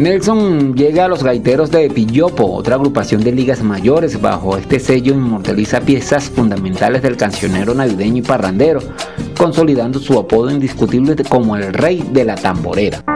Nelson llega a los gaiteros de Pillopo, otra agrupación de ligas mayores. Bajo este sello inmortaliza piezas fundamentales del cancionero navideño y parrandero, consolidando su apodo indiscutible como el rey de la tamborera.